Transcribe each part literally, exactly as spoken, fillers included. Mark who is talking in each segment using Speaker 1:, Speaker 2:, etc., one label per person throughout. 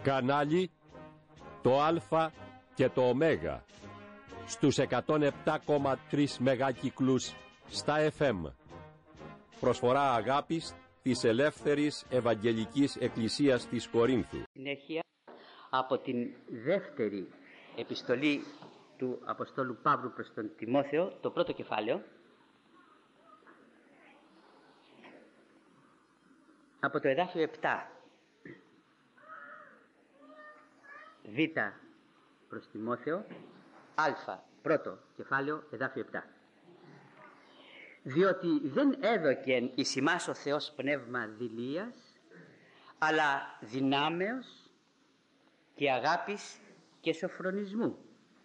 Speaker 1: Κανάλι το Α και το Ω στους εκατόν επτά κόμμα τρία μεγάκυκλους στα εφ εμ. Προσφορά αγάπης της Ελεύθερης Ευαγγελικής Εκκλησίας της Κορίνθου.
Speaker 2: Συνέχεια από την δεύτερη επιστολή του Αποστόλου Παύλου προς τον Τιμόθεο, το πρώτο κεφάλαιο, από το εδάφιο επτά. Β προς Τιμόθεο, Α, πρώτο κεφάλαιο, εδάφιο επτά. Διότι δεν έδωκεν εις ημάς ο Θεός πνεύμα δειλίας, αλλά δυνάμεως και αγάπης και σοφρονισμού.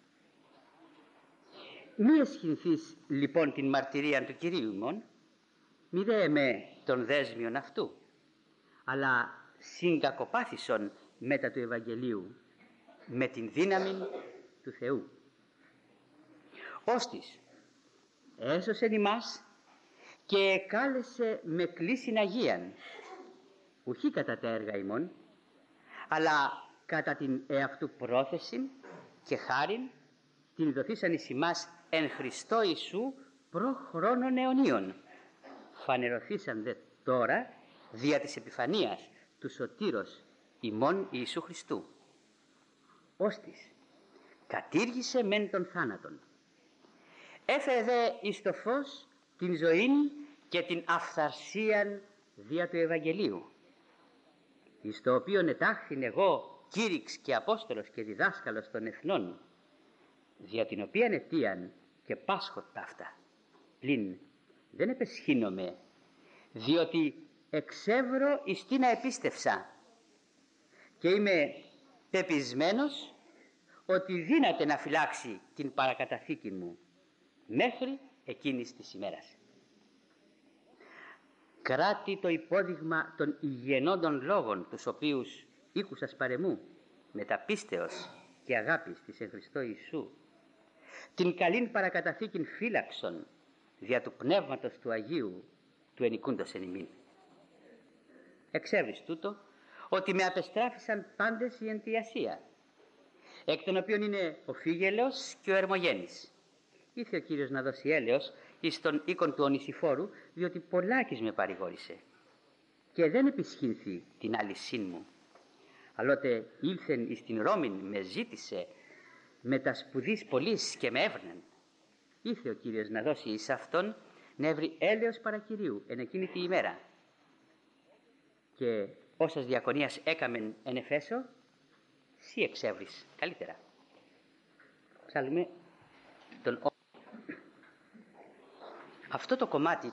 Speaker 2: Μη εσχυνθείς λοιπόν την μαρτυρία του Κυρίου ημών, μη δε με των δέσμιων αυτού, αλλά συγκακοπάθησον μετά του Ευαγγελίου με την δύναμη του Θεού. Ώστις έσωσεν ημάς και εκάλεσε με κλήσιν Αγίαν, ουχή κατά τα έργα ημών, αλλά κατά την εαυτού πρόθεση και χάριν την δοθήσαν εις ημάς εν Χριστώ Ιησού προ χρόνων αιωνίων, φανερωθήσαν δε τώρα δια της επιφανείας του σωτήρος ημών Ιησού Χριστού. Ώστις κατήργησε μεν τον θάνατον, έφερε δε εις το φως την ζωήν και την αφθαρσίαν δια του Ευαγγελίου, εις το οποίον ετάχθην εγώ κήρυξ και Απόστολος και διδάσκαλος των εθνών, δια την οποίαν αιτίαν και πάσχω ταύτα, πλην δεν επεσχύνομαι, διότι εξεύρω εις τίνα επίστευσα και είμαι πεπισμένος ότι δύναται να φυλάξει την παρακαταθήκη μου μέχρι εκείνης της ημέρας. Κράτη το υπόδειγμα των υγιενόντων λόγων, τους οποίους ήκουσας παρεμού με τα πίστεως και αγάπης της εν Χριστώ Ιησού, την καλήν παρακαταθήκην φύλαξον δια του Πνεύματος του Αγίου του ενικούντος εν ημίν. Εξεύρεις τούτο ότι με απεστράφησαν πάντες η εν τη Ασία, εκ των οποίων είναι ο Φίγελος και ο Ερμογένης. Ήθε ο Κύριος να δώσει έλεος εις τον οίκον του Ονησιφόρου, διότι πολλάκις με παρηγόρησε και δεν επισχύνθη την άλυσίν μου. Αλλότε ήλθεν εις την Ρώμην με ζήτησε με τα σπουδής πολλής και με έβρνεν. Ήθε ο Κύριος να δώσει εις αυτόν νεύρη έλεος παρακυρίου εν εκείνη τη ημέρα. Και όσας διακονίας έκαμεν εν Εφέσω, σύ εξεύρεις καλύτερα. Ψάλουμε τον. Αυτό το κομμάτι